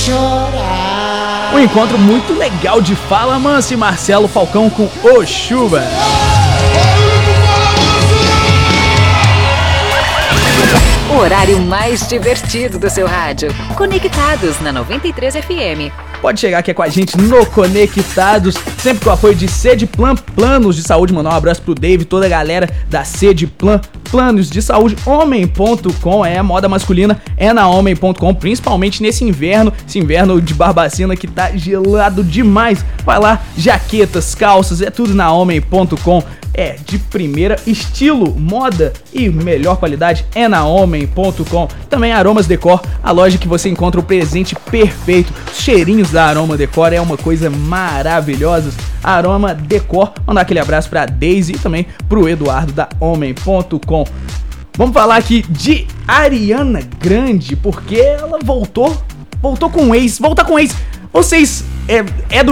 Um encontro muito legal de Fala Mansa e Marcelo Falcão com O Chuva. O horário mais divertido do seu rádio. Conectados na 93 FM. Pode chegar aqui com a gente no Conectados, sempre com o apoio de Cedplan Planos de Saúde. Mandar um abraço pro Dave e toda a galera da Cedplan Planos de Saúde. Homem.com, moda masculina é na Homem.com, principalmente nesse inverno, esse inverno de Barbacena que tá gelado demais. Vai lá, jaquetas, calças, é tudo na Homem.com. É de primeira, estilo, moda e melhor qualidade é na Homem.com. Também Aromas Decor, a loja que você encontra o presente perfeito. Os cheirinhos da Aroma Decor é uma coisa maravilhosa. Aroma Decor, mandar aquele abraço pra Daisy e também pro Eduardo da Homem.com. Vamos falar aqui de Ariana Grande, porque ela voltou com o ex. Volta com o ex. Vocês é do